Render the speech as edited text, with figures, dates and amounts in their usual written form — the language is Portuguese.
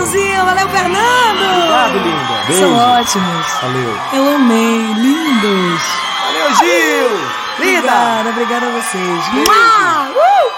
Gilzinho, valeu, Fernando. Obrigado, linda. Beijo. São ótimos. Valeu. Eu amei, lindos. Valeu, Gil. Linda. Obrigada a vocês. Beijo.